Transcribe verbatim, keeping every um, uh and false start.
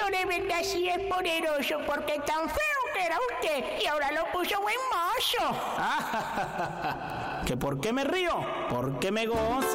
Eso de verdad sí es poderoso, porque tan feo que era usted y ahora lo puso buen mozo. ¿Que por qué me río? Porque me goza.